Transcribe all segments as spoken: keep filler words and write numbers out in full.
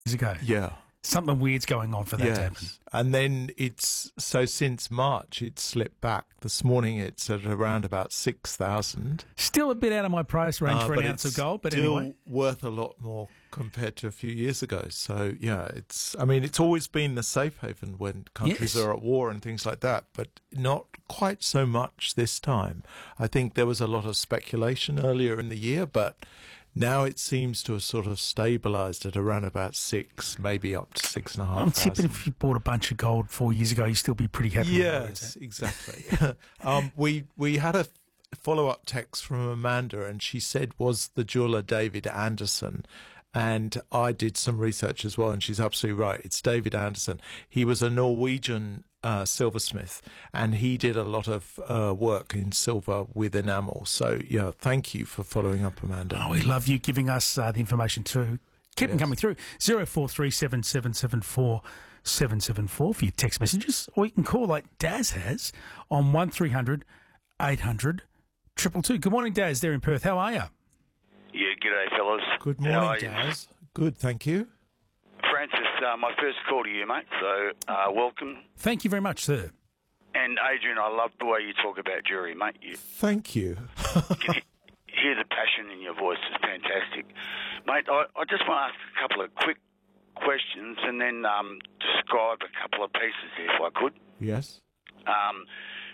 years ago. Yeah. Something weird's going on for that to happen. Yes. And then it's, so since March, it's slipped back. This morning it's at around about six thousand. Still a bit out of my price range Uh, for an but ounce it's of gold, but still anyway. worth a lot more compared to a few years ago. So, yeah, it's, I mean, it's always been the safe haven when countries Yes. are at war and things like that, but not quite so much this time. I think there was a lot of speculation earlier in the year, but now it seems to have sort of stabilised at around about six, maybe up to six and a half I'm tipping thousand. if you bought a bunch of gold four years ago, you'd still be pretty happy. with it, Yes, isn't it? exactly. um, we we had a follow-up text from Amanda, and she said, was the jeweller David Anderson? And I did some research as well, and she's absolutely right. It's David Anderson. He was a Norwegian uh, silversmith, and he did a lot of uh, work in silver with enamel. So, yeah, thank you for following up, Amanda. Oh, we love you giving us uh, the information too. Keep them Yes. coming through. zero four three seven seven seven four seven seven four for your text messages, or you can call like Daz has on one three hundred eight hundred two two two. Good morning, Daz. They're in Perth. How are you? Yeah, g'day, fellas. Good How morning, are you? Daz. Good, thank you. Francis, uh, my first call to you, mate, so uh, welcome. Thank you very much, sir. And Adrian, I love the way you talk about jewellery, mate. You Thank you. can hear the passion in your voice. It's fantastic. Mate, I, I just want to ask a couple of quick questions and then um, describe a couple of pieces, if I could. Yes. Um,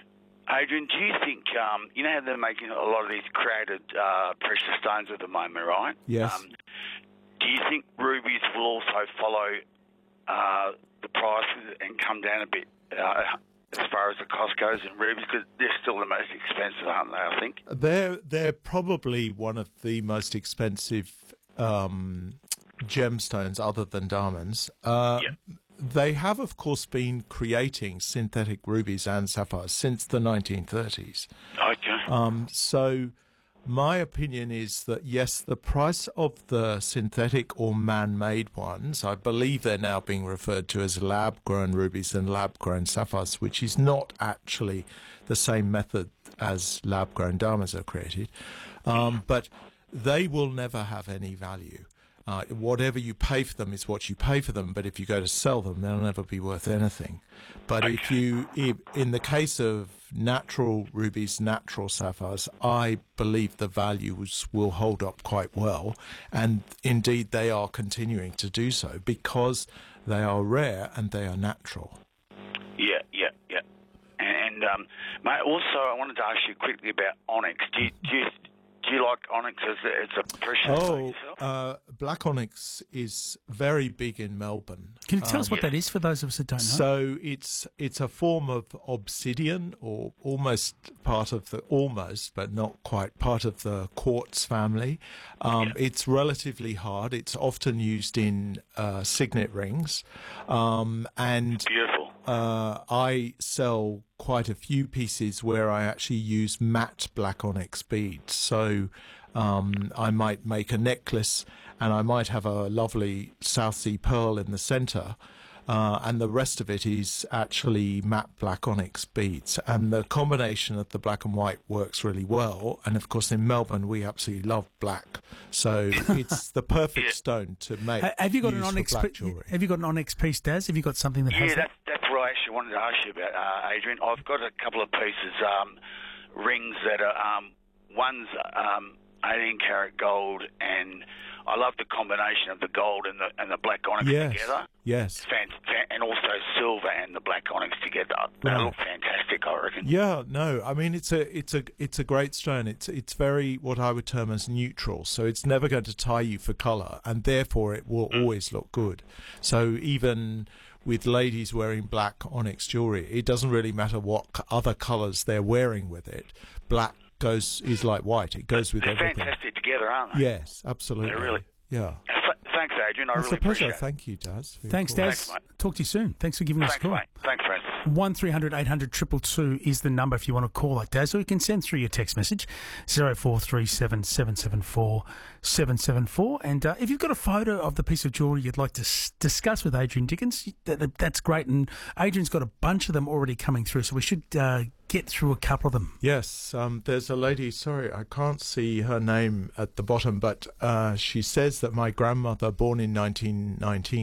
Adrian, do you think, um, you know how they're making a lot of these created uh, precious stones at the moment, right? Yes. Um, do you think rubies will also follow uh, the prices and come down a bit uh, as far as the cost goes in rubies? Because they're still the most expensive, aren't they, I think? They're they're probably one of the most expensive um, gemstones, other than diamonds. Uh, Yeah. They have, of course, been creating synthetic rubies and sapphires since the nineteen thirties. Okay. Um, so, my opinion is that yes, the price of the synthetic or man-made ones, I believe they're now being referred to as lab-grown rubies and lab-grown sapphires, which is not actually the same method as lab-grown diamonds are created, um, but they will never have any value. Uh, whatever you pay for them is what you pay for them, but if you go to sell them, they'll never be worth anything. But if you, if, in the case of natural rubies, natural sapphires, I believe the values will hold up quite well, and indeed they are continuing to do so because they are rare and they are natural. Yeah, yeah, yeah. And, um, mate, also I wanted to ask you quickly about onyx. Do you, do you, do you like onyx as a, as a precious stone Oh, yourself? uh, black onyx is very big in Melbourne. Can you tell us Um, what that is for those of us that don't know? So it's it's a form of obsidian, or almost part of the almost, but not quite part of the quartz family. Um, It's relatively hard. It's often used in uh, signet rings, um, and Beautiful. uh, I sell quite a few pieces where I actually use matte black onyx beads. So um, I might make a necklace, and I might have a lovely South Sea pearl in the centre. Uh, and the rest of it is actually matte black onyx beads. And the combination of the black and white works really well. And of course, in Melbourne, we absolutely love black. So it's the perfect Yeah. stone to make. Ha- have you got an use for onyx? black pe- jewellery. Have you got an onyx piece, Daz? Have you got something that has Yeah, that? that's, that's what I actually wanted to ask you about, uh, Adrian. I've got a couple of pieces, um, rings that are, um, one's um, eighteen karat gold, and I love the combination of the gold and the and the black onyx Yes. together. Yes. Fan, fan, and also silver and the black onyx together. They Right. look fantastic, I reckon. Yeah, no, I mean it's a it's a it's a great stone. It's it's very what I would term as neutral. So it's never going to tie you for colour, and therefore it will always look good. So even with ladies wearing black onyx jewellery, it doesn't really matter what c- other colours they're wearing with it. Black goes is like white. It goes with They're everything. fantastic together, aren't they? Yes, absolutely. They're really- Yeah. Th- Thanks, Adrian. I It's really a pleasure. appreciate it. Thank you, Daz. for your Thanks, call. Daz. Thanks, mate. Talk to you soon. Thanks for giving us a Thanks, call. mate. Thanks, Francis. one three hundred eight hundred two two two is the number if you want to call like Daz, or you can send through your text message zero four three seven seven seven four seven seven four. And uh, if you've got a photo of the piece of jewellery you'd like to s- discuss with Adrian Dickens, that, that- that's great. And Adrian's got a bunch of them already coming through, so we should uh, get through a couple of them. Yes, um, there's a lady, sorry, I can't see her name at the bottom, but uh, she says that my grandmother, born in nineteen nineteen,